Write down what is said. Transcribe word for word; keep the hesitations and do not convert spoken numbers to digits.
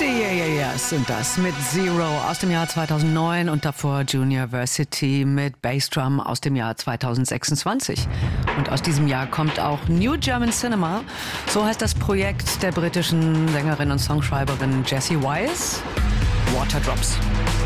Die Yeah Yeah Yeahs sind das mit Zero aus dem Jahr zweitausendneun und davor Juniorversity mit Bassdrum aus dem Jahr zweitausendsechsundzwanzig. Und aus diesem Jahr kommt auch New German Cinema. So heißt das Projekt der britischen Sängerin und Songschreiberin Jessie Wise. Waterdrops.